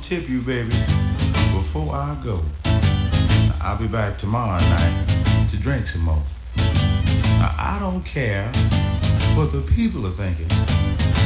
tip you, baby, before I go. I'll be back tomorrow night to drink some more. I don't care what the people are thinking.